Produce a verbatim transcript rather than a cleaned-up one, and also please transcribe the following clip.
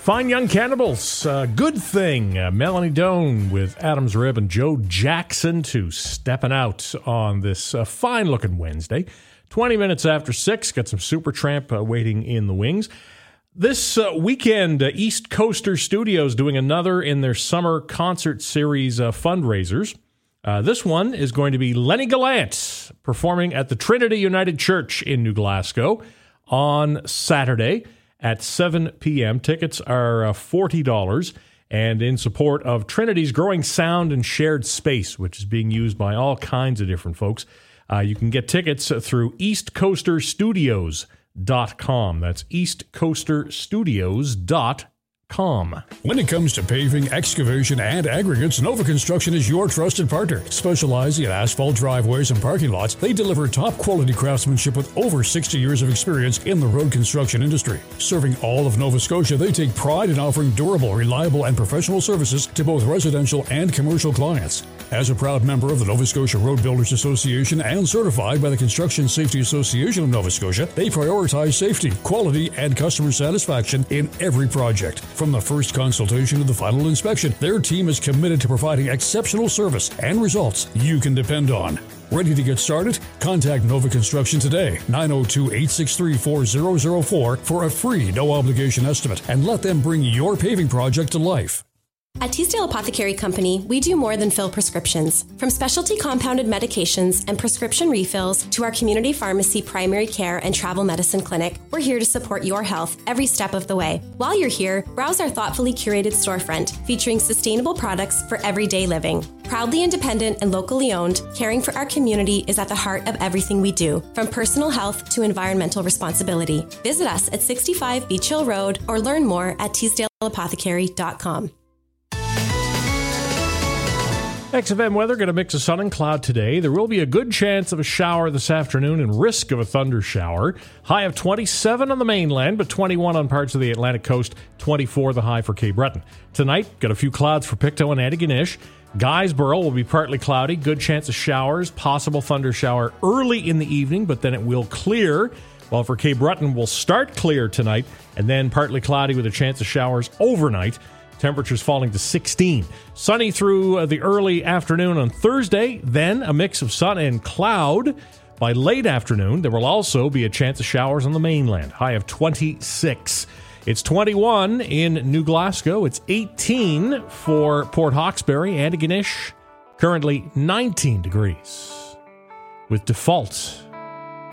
Fine Young Cannibals, uh, Good Thing, uh, Melanie Doan with Adam's Rib and Joe Jackson to Stepping Out on this uh, fine-looking Wednesday. twenty minutes after six, got some Supertramp uh, waiting in the wings. This uh, weekend, uh, East Coaster Studios doing another in their summer concert series uh, fundraisers. Uh, this one is going to be Lenny Gallant performing at the Trinity United Church in New Glasgow on Saturday at seven p.m. Tickets are uh, forty dollars, and in support of Trinity's growing sound and shared space, which is being used by all kinds of different folks. Uh, you can get tickets through east coaster studios dot com. That's east coaster studios dot com. When it comes to paving, excavation, and aggregates, Nova Construction is your trusted partner. Specializing in asphalt driveways and parking lots, they deliver top-quality craftsmanship with over sixty years of experience in the road construction industry. Serving all of Nova Scotia, they take pride in offering durable, reliable, and professional services to both residential and commercial clients. As a proud member of the Nova Scotia Road Builders Association and certified by the Construction Safety Association of Nova Scotia, they prioritize safety, quality, and customer satisfaction in every project. From the first consultation to the final inspection, their team is committed to providing exceptional service and results you can depend on. Ready to get started? Contact Nova Construction today, nine oh two, eight six three, four oh oh four, for a free no-obligation estimate, and let them bring your paving project to life. At Teasdale Apothecary Company, we do more than fill prescriptions. From specialty compounded medications and prescription refills to our community pharmacy, primary care, and travel medicine clinic, we're here to support your health every step of the way. While you're here, browse our thoughtfully curated storefront featuring sustainable products for everyday living. Proudly independent and locally owned, caring for our community is at the heart of everything we do, from personal health to environmental responsibility. Visit us at sixty-five Beach Hill Road or learn more at teasdale apothecary dot com. X F M weather, going to mix of sun and cloud today. There will be a good chance of a shower this afternoon and risk of a thunder shower. High of twenty-seven on the mainland, but twenty-one on parts of the Atlantic coast, twenty-four the high for Cape Breton. Tonight, got a few clouds for Pictou and Antigonish. Guysborough will be partly cloudy, good chance of showers, possible thunder shower early in the evening, but then it will clear. While for Cape Breton, will start clear tonight, and then partly cloudy with a chance of showers overnight. Temperatures falling to sixteen. Sunny through uh, the early afternoon on Thursday, then a mix of sun and cloud. By late afternoon, there will also be a chance of showers on the mainland. High of twenty-six. It's twenty-one in New Glasgow. It's eighteen for Port Hawkesbury. Antigonish, currently nineteen degrees. With default